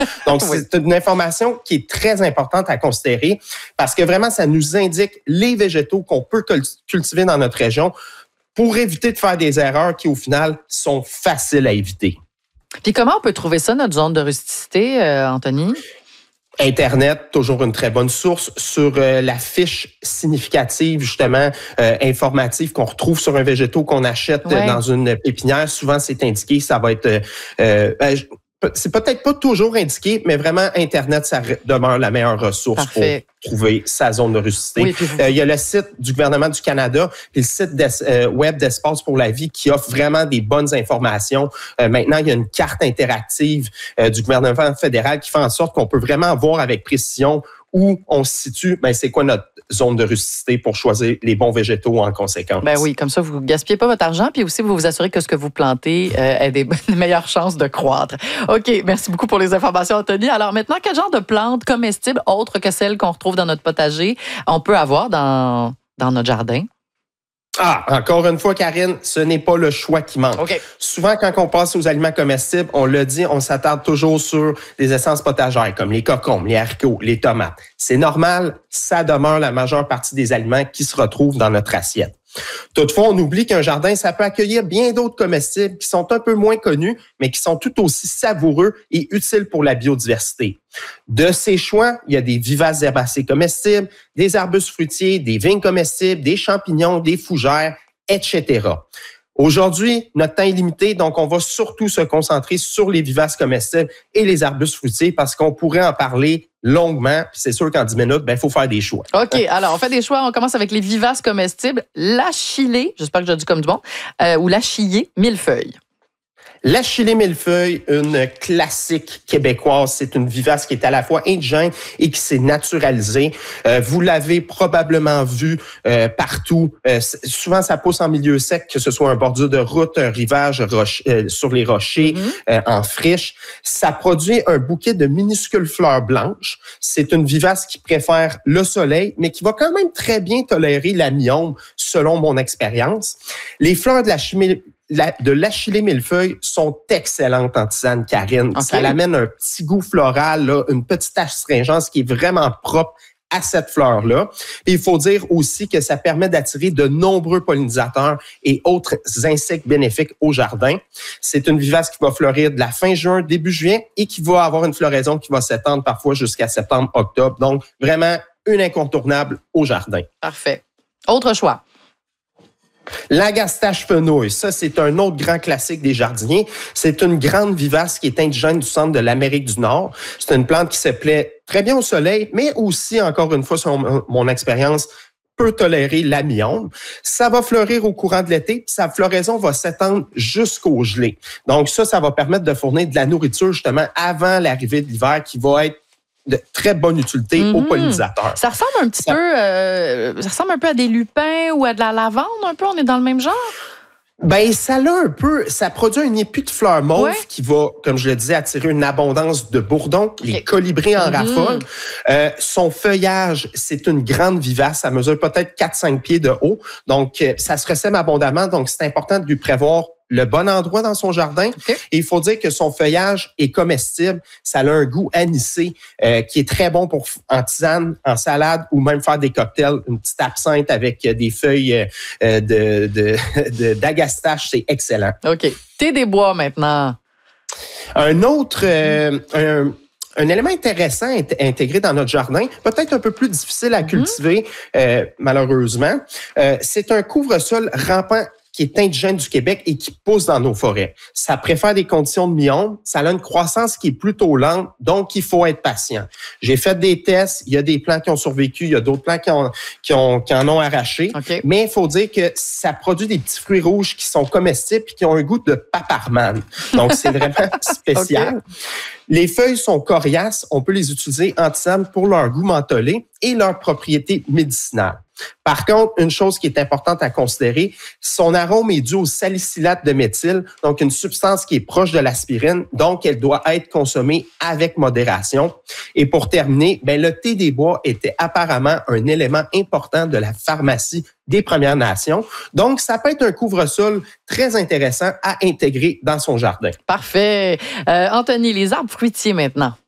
Donc, Oui. c'est une information qui est très importante à considérer parce que vraiment, ça nous indique les végétaux qu'on peut cultiver dans notre région pour éviter de faire des erreurs qui, au final, sont faciles à éviter. Puis comment on peut trouver ça, notre zone de rusticité, Anthony? Internet, toujours une très bonne source. Sur la fiche significative, justement, informative qu'on retrouve sur un végétaux qu'on achète dans une pépinière, souvent c'est indiqué, ça va être... c'est peut-être pas toujours indiqué, mais vraiment, Internet, ça demeure la meilleure ressource pour trouver sa zone de rusticité. Oui, il y a le site du gouvernement du Canada et le site web d'Espace pour la vie qui offre vraiment des bonnes informations. Maintenant, il y a une carte interactive du gouvernement fédéral qui fait en sorte qu'on peut vraiment voir avec précision où on se situe, c'est quoi notre zone de rusticité pour choisir les bons végétaux en conséquence. Ben oui, comme ça, vous ne gaspillez pas votre argent, puis aussi, vous vous assurez que ce que vous plantez ait des meilleures chances de croître. OK, merci beaucoup pour les informations, Anthony. Alors maintenant, quel genre de plantes comestibles, autres que celles qu'on retrouve dans notre potager, on peut avoir dans notre jardin? Encore une fois, Karine, ce n'est pas le choix qui manque. Okay. Souvent, quand on passe aux aliments comestibles, on l'a dit, on s'attarde toujours sur les essences potagères, comme les concombres, les haricots, les tomates. C'est normal, ça demeure la majeure partie des aliments qui se retrouvent dans notre assiette. Toutefois, on oublie qu'un jardin, ça peut accueillir bien d'autres comestibles qui sont un peu moins connus, mais qui sont tout aussi savoureux et utiles pour la biodiversité. De ces choix, il y a des vivaces herbacées comestibles, des arbustes fruitiers, des vignes comestibles, des champignons, des fougères, etc. Aujourd'hui, notre temps est limité, donc on va surtout se concentrer sur les vivaces comestibles et les arbustes fruitiers parce qu'on pourrait en parler longuement. Puis c'est sûr qu'en 10 minutes, il faut faire des choix. OK. Alors, on fait des choix. On commence avec les vivaces comestibles. L'achillée, j'espère que je dis comme du bon, ou l'achillée millefeuille. L'achillée millefeuille, une classique québécoise. C'est une vivace qui est à la fois indigène et qui s'est naturalisée. Vous l'avez probablement vu partout. Souvent, ça pousse en milieu sec, que ce soit un bordure de route, un rivage sur les rochers, en friche. Ça produit un bouquet de minuscules fleurs blanches. C'est une vivace qui préfère le soleil, mais qui va quand même très bien tolérer la mi-ombre, selon mon expérience. Les fleurs de l'achillée millefeuille sont excellentes en tisane, Karine. Okay. Ça l'amène un petit goût floral, là, une petite astringence qui est vraiment propre à cette fleur-là. Et il faut dire aussi que ça permet d'attirer de nombreux pollinisateurs et autres insectes bénéfiques au jardin. C'est une vivace qui va fleurir de la fin juin, début juillet et qui va avoir une floraison qui va s'étendre parfois jusqu'à septembre, octobre. Donc, vraiment une incontournable au jardin. Parfait. Autre choix. L'agastache fenouil, ça, c'est un autre grand classique des jardiniers. C'est une grande vivace qui est indigène du centre de l'Amérique du Nord. C'est une plante qui se plaît très bien au soleil, mais aussi, encore une fois, selon mon expérience, peut tolérer la mi-ombre. Ça va fleurir au courant de l'été, puis sa floraison va s'étendre jusqu'au gelé. Donc ça va permettre de fournir de la nourriture, justement, avant l'arrivée de l'hiver, qui va être de très bonne utilité aux pollinisateurs. Ça ressemble un petit peu, ça ressemble un peu à des lupins ou à de la lavande, un peu. On est dans le même genre? Ça produit un épi de fleurs mauves qui va, comme je le disais, attirer une abondance de bourdons, les colibris en raffolent. Son feuillage, c'est une grande vivace, ça mesure peut-être 4-5 pieds de haut, donc ça se ressème abondamment, donc c'est important de lui prévoir le bon endroit dans son jardin. Okay. Et il faut dire que son feuillage est comestible. Ça a un goût anisé qui est très bon pour en tisane, en salade ou même faire des cocktails. Une petite absinthe avec des feuilles d'agastache, c'est excellent. OK. Thé des bois maintenant. Un autre... Un élément intéressant intégré dans notre jardin, peut-être un peu plus difficile à cultiver, malheureusement, c'est un couvre-sol rampant qui est indigène du Québec et qui pousse dans nos forêts. Ça préfère des conditions de mi-ombre, ça a une croissance qui est plutôt lente, donc il faut être patient. J'ai fait des tests, il y a des plants qui ont survécu, il y a d'autres plants qui en ont arraché, mais il faut dire que ça produit des petits fruits rouges qui sont comestibles et qui ont un goût de paparman. Donc, c'est vraiment spécial. Les feuilles sont coriaces, on peut les utiliser en tisane pour leur goût mentholé et leurs propriétés médicinales. Par contre, une chose qui est importante à considérer, son arôme est dû au salicylate de méthyle, donc une substance qui est proche de l'aspirine, donc elle doit être consommée avec modération. Et pour terminer, le thé des bois était apparemment un élément important de la pharmacie des Premières Nations. Donc, ça peut être un couvre-sol très intéressant à intégrer dans son jardin. Parfait. Anthony, les arbres fruitiers maintenant.